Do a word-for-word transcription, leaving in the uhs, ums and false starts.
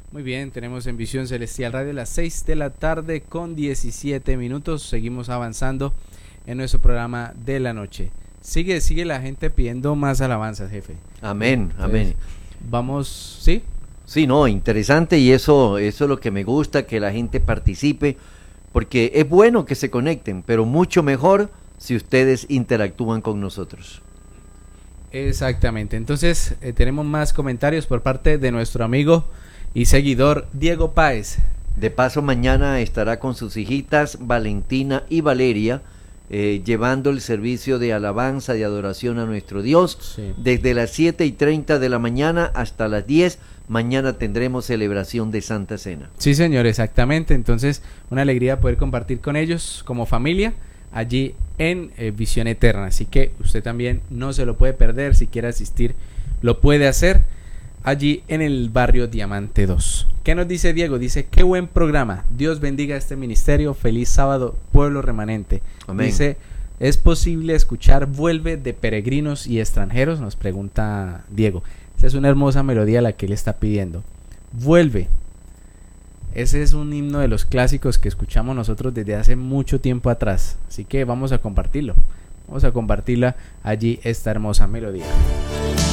Muy bien, tenemos en Visión Celestial Radio las seis de la tarde con diecisiete minutos. Seguimos avanzando en nuestro programa de la noche. Sigue, sigue la gente pidiendo más alabanzas, jefe. Amén, Entonces, amén. Vamos, ¿sí? Sí, no, interesante, y eso, eso es lo que me gusta, que la gente participe, porque es bueno que se conecten, pero mucho mejor si ustedes interactúan con nosotros. Exactamente, entonces eh, tenemos más comentarios por parte de nuestro amigo y seguidor Diego Páez. De paso, mañana estará con sus hijitas Valentina y Valeria, eh, llevando el servicio de alabanza y adoración a nuestro Dios, Sí. desde las siete y treinta de la mañana hasta las diez. Mañana tendremos celebración de Santa Cena. Sí, señor, exactamente. Entonces, una alegría poder compartir con ellos como familia allí en eh, Visión Eterna. Así que usted también no se lo puede perder. Si quiere asistir, lo puede hacer allí en el barrio Diamante dos. ¿Qué nos dice Diego? Dice, qué buen programa. Dios bendiga este ministerio. Feliz sábado, pueblo remanente. Amén. Dice, ¿es posible escuchar Vuelve de peregrinos y extranjeros? Nos pregunta Diego. Esa es una hermosa melodía la que él está pidiendo. Vuelve. Ese es un himno de los clásicos que escuchamos nosotros desde hace mucho tiempo atrás. Así que vamos a compartirlo. Vamos a compartirla allí, esta hermosa melodía.